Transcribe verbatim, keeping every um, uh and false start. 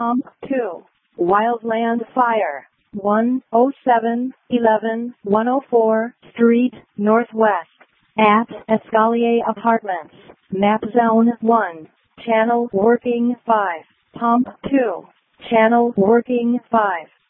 Pump two. Wildland Fire. one oh seven eleven one oh four Street, Northwest. At Escalier Apartments. Map Zone one. Channel working five. Pump two. Channel working five.